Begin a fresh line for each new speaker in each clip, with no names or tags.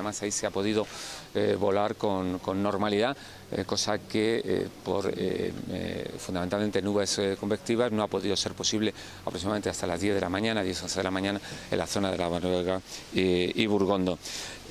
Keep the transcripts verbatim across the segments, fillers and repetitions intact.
además ahí se ha podido eh, volar con, con normalidad, eh, cosa que eh, por eh, eh, fundamentalmente nubes eh, convectivas no ha podido ser posible aproximadamente hasta las diez de la mañana, diez once de la mañana en la zona de la Noruega y, y Burgondo.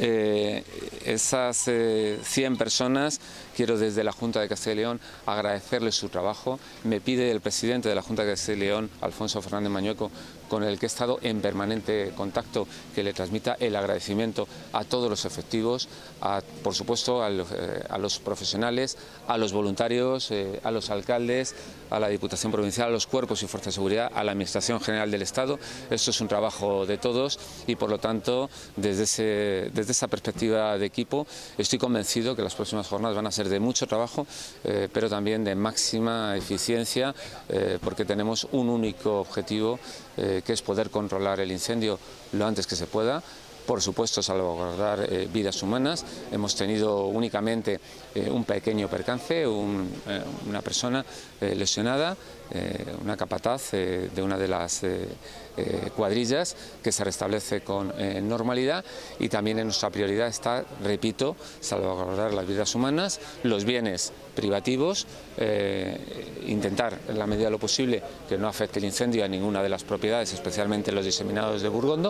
Eh, esas eh, cien personas, quiero desde la Junta de Castilla y León agradecerles su trabajo. Me pide el presidente de la Junta de Castilla y León, Alfonso Fernández Mañueco, con el que he estado en permanente contacto, que le transmita el agradecimiento a todos los efectivos, a, por supuesto a los, eh, a los profesionales, a los voluntarios, eh, a los alcaldes, a la Diputación Provincial, a los cuerpos y fuerzas de seguridad, a la Administración General del Estado. Esto es un trabajo de todos y, por lo tanto, desde, ese, desde esa perspectiva de equipo, estoy convencido que las próximas jornadas van a ser de mucho trabajo, eh, pero también de máxima eficiencia, eh, porque tenemos un único objetivo, eh, que es poder controlar el incendio lo antes que se pueda. Por supuesto, salvaguardar eh, vidas humanas. Hemos tenido únicamente eh, un pequeño percance, un, eh, una persona eh, lesionada, eh, una capataz eh, de una de las eh, eh, cuadrillas, que se restablece con eh, normalidad, y también en nuestra prioridad está, repito, salvaguardar las vidas humanas, los bienes privativos, eh, intentar en la medida de lo posible que no afecte el incendio a ninguna de las propiedades, especialmente los diseminados de Burgondo,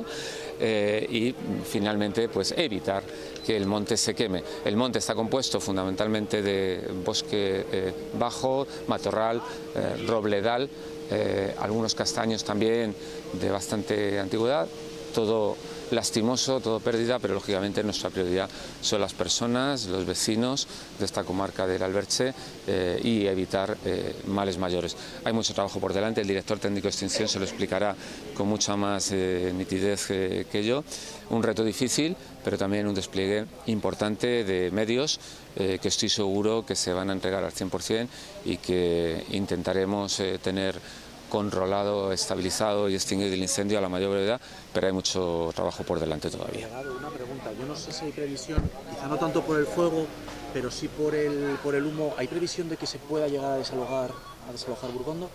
eh, y finalmente pues evitar que el monte se queme. El monte está compuesto fundamentalmente de bosque eh, bajo, matorral, eh, robledal, eh, algunos castaños también de bastante antigüedad, todo lastimoso, todo pérdida, pero lógicamente nuestra prioridad son las personas, los vecinos de esta comarca del Alberche, eh, y evitar eh, males mayores. Hay mucho trabajo por delante, el director técnico de extinción se lo explicará con mucha más eh, nitidez eh, que yo. Un reto difícil, pero también un despliegue importante de medios eh, que estoy seguro que se van a entregar al cien por cien y que intentaremos eh, tener controlado, estabilizado y extinguir el incendio a la mayor brevedad, pero hay mucho trabajo por delante todavía.
Una pregunta, yo no sé si hay previsión, quizá no tanto por el fuego, pero sí por el, por el humo, ¿hay previsión de que se pueda llegar a desalojar, a desalojar Burgondo?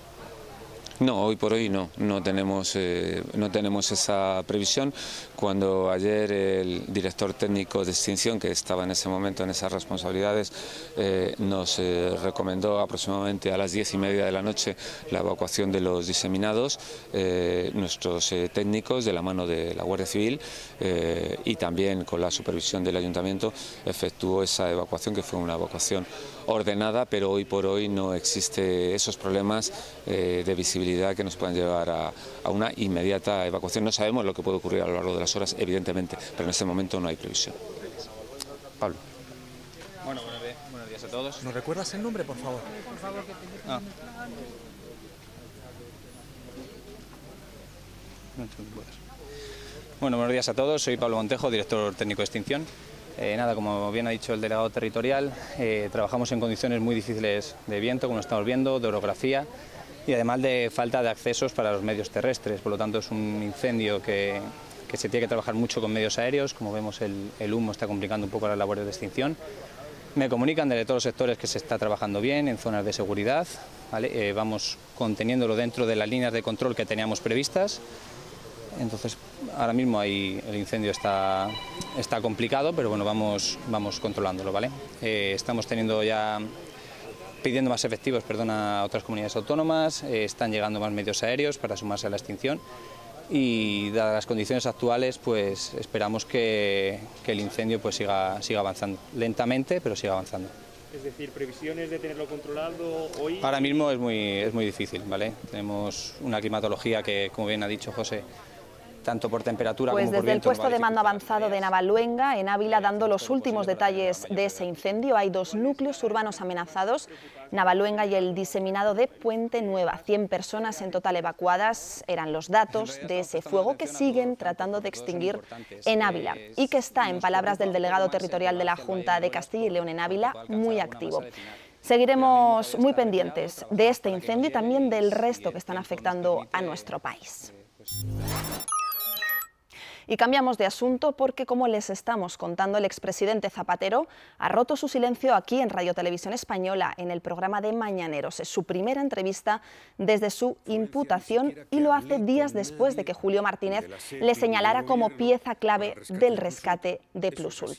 No, hoy por hoy no, no tenemos, eh, no tenemos esa previsión. Cuando ayer el director técnico de extinción, que estaba en ese momento en esas responsabilidades, eh, nos eh, recomendó aproximadamente a las diez y media de la noche la evacuación de los diseminados, eh, nuestros eh, técnicos de la mano de la Guardia Civil eh, y también con la supervisión del Ayuntamiento efectuó esa evacuación, que fue una evacuación ordenada, pero hoy por hoy no existe esos problemas eh, de visibilidad que nos puedan llevar a, a una inmediata evacuación. No sabemos lo que puede ocurrir a lo largo de las horas, evidentemente, pero en este momento no hay previsión. Pablo.
Bueno, buenos días a todos.
¿Nos recuerdas el nombre, por favor?
Por favor, que te... ah. Bueno, buenos días a todos. Soy Pablo Montejo, director técnico de extinción. Eh, nada, como bien ha dicho el delegado territorial, eh, trabajamos en condiciones muy difíciles de viento, como estamos viendo, de orografía y además de falta de accesos para los medios terrestres. Por lo tanto, es un incendio que, que se tiene que trabajar mucho con medios aéreos. Como vemos, el, el humo está complicando un poco las labores de extinción. Me comunican de todos los sectores que se está trabajando bien en zonas de seguridad, ¿vale? Eh, vamos conteniéndolo dentro de las líneas de control que teníamos previstas. Entonces, ahora mismo ahí el incendio está, está complicado, pero bueno, vamos, vamos controlándolo, ¿vale? Eh, estamos teniendo ya, pidiendo más efectivos, perdón, a otras comunidades autónomas, eh, están llegando más medios aéreos para sumarse a la extinción y, dadas las condiciones actuales, pues esperamos que, que el incendio pues siga, siga avanzando, lentamente, pero siga avanzando.
Es decir, previsiones de tenerlo controlado hoy.
Ahora mismo es muy, es muy difícil, ¿vale? Tenemos una climatología que, como bien ha dicho José, tanto por temperatura
pues
como por
desde
viento.
El puesto de mando avanzado de Navaluenga, en Ávila, dando los últimos detalles de ese incendio. Hay dos núcleos urbanos amenazados, Navaluenga y el diseminado de Puente Nueva. cien personas en total evacuadas eran los datos de ese fuego que siguen tratando de extinguir en Ávila y que está, en palabras del delegado territorial de la Junta de Castilla y León en Ávila, muy activo. Seguiremos muy pendientes de este incendio y también del resto que están afectando a nuestro país. Y cambiamos de asunto porque, como les estamos contando, el expresidente Zapatero ha roto su silencio aquí en Radio Televisión Española en el programa de Mañaneros. Es su primera entrevista desde su imputación y lo hace días después de que Julio Martínez le señalara como pieza clave del rescate de Plusultra.